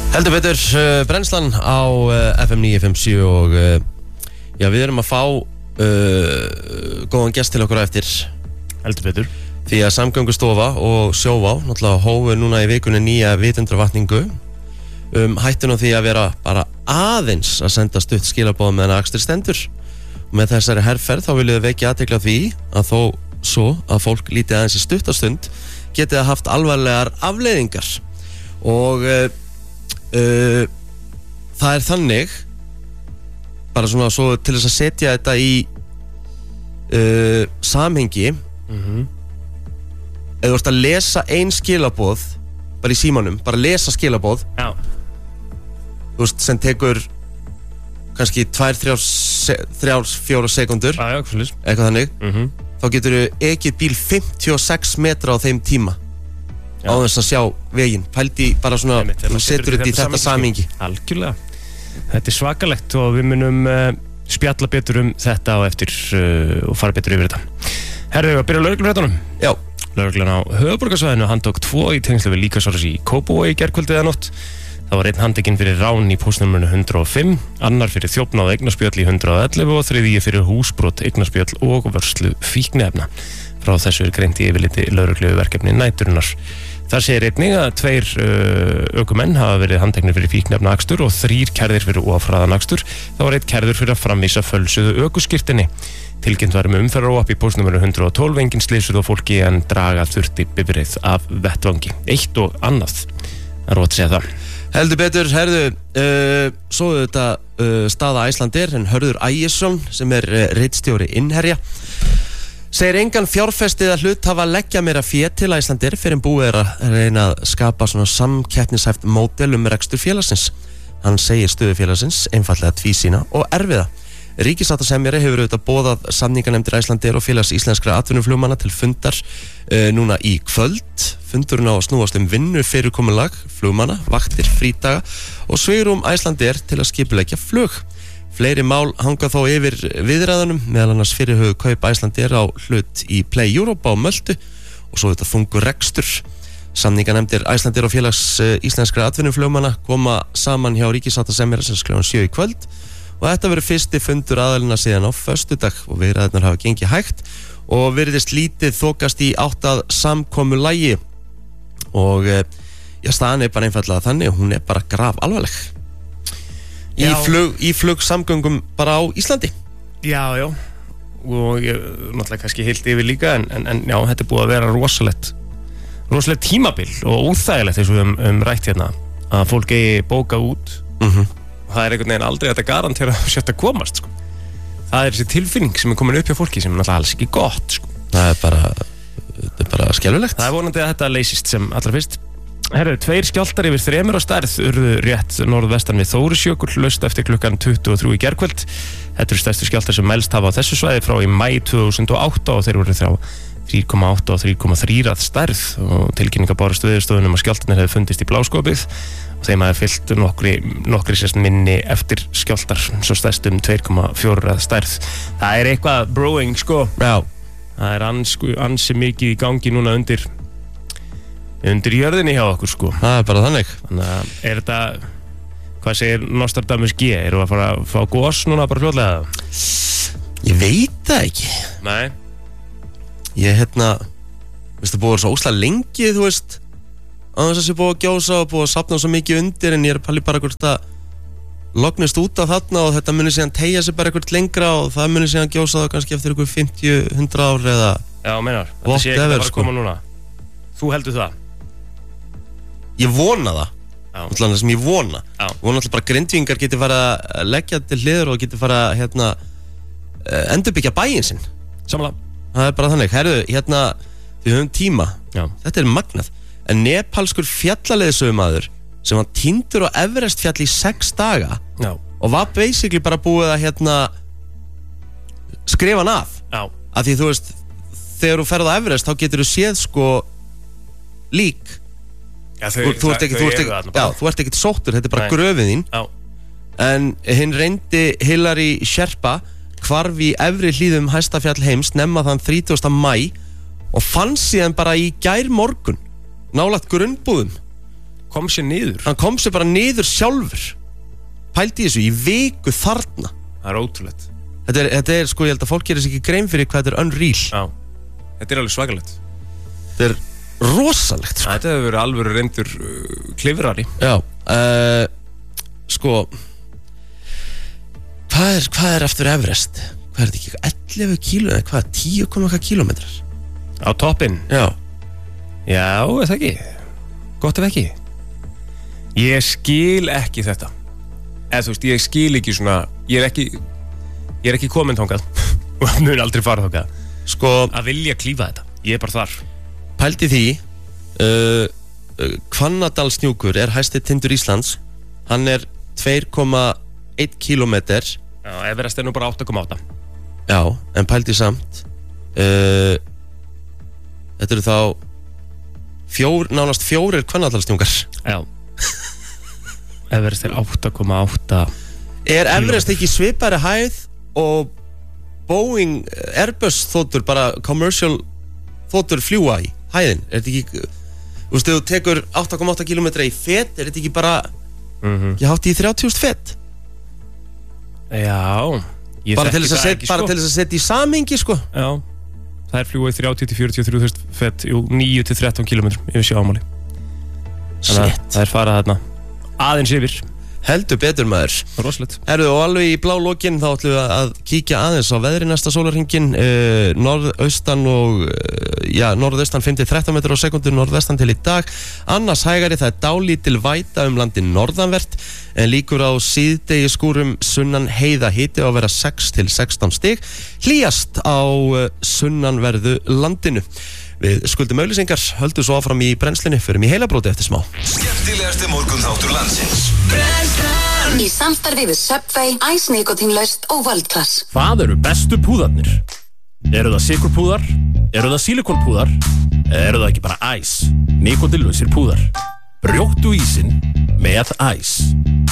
Heldur betur brennslan á FM 957 og já, við erum að fá góðan gest til okkur á eftir. Heldur betur. Því að Samgöngustofa og Sjóvá náttúrulega hófu núna í vikunni nýja vitundarvakningu hættun á því að vera bara aðeins að senda stutt skilaboð meðan akstur stendur. Og með þessari herferð þá viljum við vekja athygli á því að þó svo að fólk lítið aðeins í stuttastund geti það haft alvarlegar afleiðingar. Og það er þannig, bara svona svo til þess að setja þetta í samhengi, ef þú ert að lesa ein skilaboð bara í símanum, bara lesa skilaboð, Já. þú veist, sem tekur kannski 2-4 sekundur, Já, hvernig. eitthvað þannig, þá getur þú ekið bíl 56 metra á þeim tíma á þess að sjá veginn. Pældi bara svona, þú setur þetta í þetta samhengi. Algjörlega. Þetta er svakalegt og við munum spjalla betur þetta á eftir og fara betur yfir þetta. Herðu, við að byrja á lögreglufréttunum. Já. Lögreglan á höfuðborgarsvæðinu handtók 2 í tengslu við líkasárás í Kópavogi í gærkvöldið eða nótt. Það var einn handtekinn fyrir rán í póstnúmerinu 105, annar fyrir þjófnað eignarspjöll í 111 og þriðji fyrir húsbrot, eignarspjöll og vörslu fíkniefna. Frá þessu er greint í yfirliti lögregluverkefni næturinnar. Það segir einnig að 2 ökumenn hafa verið handteknir fyrir fíkniefnaakstur og 3 kærðir fyrir óafhraðan akstur. Það var 1 kærður fyrir að framvísa fölsuðu ökuskírteini. Tilkynnt var umferðaróhapp í póstnúmerinu 112, engin slysið á fólki en draga þurfti bifreið af vettvangi. Eitt og annað. Það er ótt að segja það. Heldur betur, herðu, svo þetta staða Icelandair, en Hörður Ægisson sem er ritstjóri Innherja segir engan fjárfestið að hlut hafa leggja meira fé til Icelandair fyrir en búið er að reyna að skapa svona samkeppnishæft módel rekstur félagsins. Hann segir stöðu félagsins einfaldlega tvísýna og erfiða. Ríkissáttasemjari hefur auðvitað boðað samninganefndir Icelandair og félags íslenskra atvinnuflugmanna til fundar núna í kvöld. Fundurinn á að snúast vinnu fyrirkomulag flugmanna, vaktir, frídaga og svigrúm Icelandair til að skipuleggja flug. Fleiri mál hanga þó yfir viðræðunum, meðal annars fyrirhuguð kaup Icelandair á hlut í Play Europe á Möltu og svo þetta þungur rekstur. Samninganefndir Icelandair og félags íslenskra atvinnuflugmanna koma saman hjá ríkissáttasemjara sem klukkan 7 í kvöld og þetta verður fyrsti fundur aðalina síðan á föstudag og viðræðurnar hafa gengið hægt og virðist lítið þokast í átt að samkomulagi og staðan er bara einfaldlega þannig og hún er bara graf alvarleg í flugsamgöngum bara á Íslandi. Já, og ég náttúrulega kannski heilt yfir líka en já, þetta er búið að vera rosalegt tímabil og óþægilegt eins og við rætt hérna að fólk eigi bókað út og það er einhvern veginn aldrei að þetta garantera að sjötta komast, sko. Það er þessi tilfinning sem er komin upp hjá fólki sem er náttúrulega alls ekki gott, sko. Það er bara skelfilegt. Það er vonandi að þetta leysist sem allra fyrst. Herru, 2 skjálftar yfir 3 á stærð urðu rétt norðvestan við Þórisjökul laust eftir klukkan 23 í gærkvöld. Þetta eru stærstu skjálftar sem mælst hafa á þessu svæði frá í maí 2008 og þeir voru þá 3,8 og 3,3 að stærð og tilkynningar bárust Veðurstofunni að skjálftarnir hefðu fundist í Bláskopið og þeim hafi fylgt nokkri sérst minni eftir skjálftar svo stærstum 2,4 að stærð. Það er eitthvað brewing, sko. Já. Það er ansi mikið í gangi núna undir jörðinni hjá okkur, sko. Það er bara þannig. Þannig að er þetta, hvað segir Nostradamus G? Erum við að fara að fá gos núna bara fljótlega? Ég veit það ekki. Nei. Ég veist það búið svo óslega lengi, þú veist, að þess að sé búið að gjósa og búið að safna svo mikið undir en ég er palli bara hvort að lognist út af þarna og þetta muni síðan tegja sig bara eitthvað lengra og það muni síðan gjósa það kannski eftir eitthvað 50-100 ár eða Já, meinar, þetta sé ekki að fara að koma núna. Þú heldur það? Ég vona það. Það sem ég vona. Vona alltaf bara Grindvíkingar geti fara að leggja til hliður og geti fara að endurbyggja bæinn sinn. Samanlega. Það er bara þannig. Herðu, við höfum tíma. Já. Þetta er magnað. En nepalskur fjallaleiðsögumaður sem var týndur á Everest fjall í 6 daga Já. og var basically bara búið að skrifa hann af. Já. Af því þú veist, þegar þú ferð á Everest þá getur þú séð sko lík. Já, þú ert ekkert sóttur, þetta er bara gröfin þín. Já. En hinn reyndi Hillary Sherpa hvarf í efri hlíðum hæsta fjall heims snemma þann 30. maí og fann síðan bara í gærmorgun nálægt grunnbúðum kom sér niður. Hann kom sér bara niður sjálfur. Pældi í þessu í viku þarna. Það er ótrúlegt. Þetta er sko, ég held að fólk gerir sér ekki grein fyrir hvað þetta er unreal. Já, þetta er alveg svakalegt. Þetta er rosalegt sko. Þetta hefur verið alvöru reyndur klifrari. Já, sko hvað er eftir Everest? Hvað er þetta ekki? 11 kíló eða hvað? 10,1 kílómetrar? Á toppinn? Já. Já, er það ekki? Gott ef ekki. Ég skil ekki þetta. Eða þú veist, ég skil ekki svona. Ég er ekki kominn þangað og mun aldrei fara þangað. Sko, að vilja klífa þetta. Ég er bara þar. Pældi því Hvannadalshnjúkur er hæsti tindur Íslands. Hann er 2,1 kílómetr. Já, Everest er nú bara 8,8. Já, en pældi samt þetta eru þá nánast 4 Hvannadalshnjúkar. Já. Everest er 8,8. Er Everest ekki svipari hæð og Boeing Airbus þotur, bara commercial þotur fljúa í hæðin? Er þetta ekki, þú veist, ef þú tekur 8,8 kílómetra í fet, er þetta ekki bara ég hátti í 30.000 fet? Já, bara til þess að setja í samhengi sko. Já, það er fljúa í 30-43.000 fet, 9-13 kílómetrum yfir sjámáli. Þannig að það er farað þarna aðeins yfir. Heldur betur maður. Rosalegt. Og alveg í blá lokin þá ætlum við að kíkja aðeins á veðri næsta sólarhringinn. Norðaustan og norðaustan 5-13 metrar á sekundu, norðvestan til í dag. Annars hægari, það er dálítil væta landið norðanvert, en líkur á síðdegi skúrum sunnan heiða, hiti á að vera 6-16 stig, hlýjast á sunnanverðu landinu. Við skuldum auglýsingar, höldum svo áfram í brennslunni, förum í heilabróti eftir smá. Skemmtilegasti morgunþáttur landsins. Brennslan í samstarfi við Subway, Ice Nikotinlaust og World Class. Hvað eru bestu púðarnir? Eru það sykurpúðar? Eru það sílikonpúðar? Eða eru það ekki bara Ice? Nikotinlausir púðar. Brjóttu ísinn með Ice.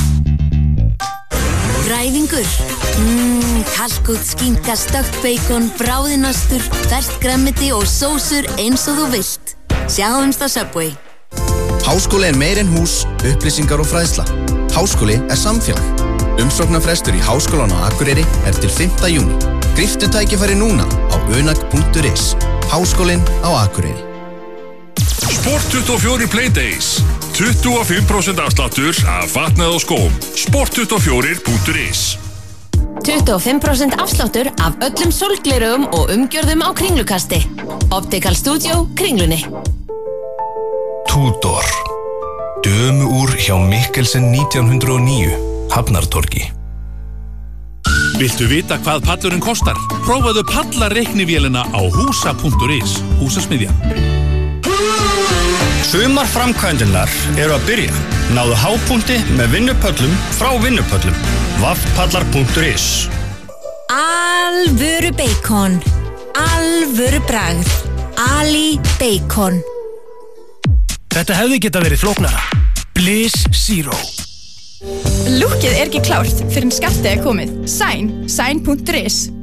Ræðingur. Kalkút, skinka, stökkt beikon, bráðinastur, ferskt grænmeti og sósur eins og þú vilt. Sjáumst á Subway. Háskóli er meir en hús, upplýsingar og fræðsla. Háskóli er samfélag. Umsóknarfrestur í Háskólann á Akureyri er til 5. júní. Gríptu tækifæri núna á unag.is. Háskólinn á Akureyri. Sport 24 Playdays. 25% afsláttur af fatnað og skóm. Sport24.is. 25% afsláttur af öllum sólglerugum og umgjörðum á Kringlukasti. Optical Studio, Kringlunni. Tudor. Dömuúr hjá Mikkelsen 1909. Hafnartorgi. Viltu vita hvað pallurinn kostar? Prófaðu pallarreiknivélina á húsa.is. Húsasmiðja. Sumar framkvæmdirnar eru að byrja. Náðu hápunkti með vinnupöllum frá vinnupöllum. Vaffpallar.is. Alvöru bacon. Alvöru bragð. Ali Bacon. Þetta hefði geta verið flóknara. Bliss Zero. Lúkið er ekki klárt fyrir en skattið er komið. Sign.is.